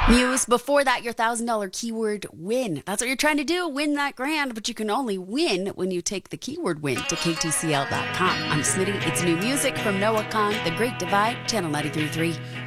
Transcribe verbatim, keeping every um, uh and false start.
Muse, before that, your one thousand dollars keyword win. That's what you're trying to do, win that grand, but you can only win when you take the keyword win to K T C L dot com. I'm Smitty. It's new music from Noah Khan, The Great Divide, Channel ninety-three point three.